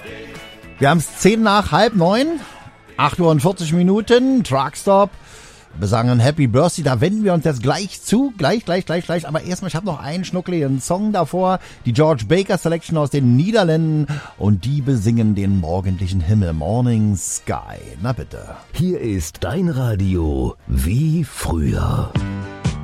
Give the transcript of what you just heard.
Wir haben es 8:10, 8:40 Uhr, Truckstop. Wir sagen Happy Birthday, da wenden wir uns jetzt gleich zu, gleich. Aber erstmal, ich habe noch einen schnuckeligen Song davor, die George Baker Selection aus den Niederlanden und die besingen den morgendlichen Himmel, Morning Sky. Na bitte. Hier ist dein Radio wie früher.